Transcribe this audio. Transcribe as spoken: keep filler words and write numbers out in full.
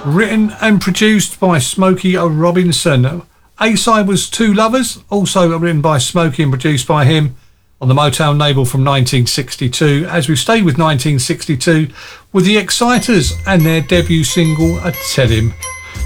Written and produced by Smokey Robinson. A-side was Two Lovers, also written by Smokey and produced by him on the Motown label from nineteen sixty-two. As we stay with nineteen sixty-two with the Exciters and their debut single, I Tell Him